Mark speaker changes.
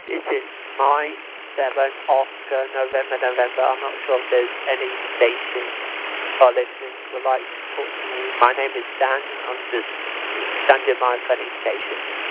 Speaker 1: This is Mike 7 Oscar November. I'm not sure if there's any station or listeners who would like to talk to me. My name is Dan. I'm just standing by for any station.